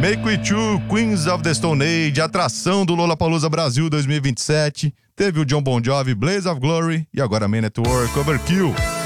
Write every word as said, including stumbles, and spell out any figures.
Make With You, Queens of the Stone Age, atração do Lollapalooza Brasil dois mil e vinte e sete. Teve o John Bon Jovi, Blaze of Glory e agora Man at Work, Overkill.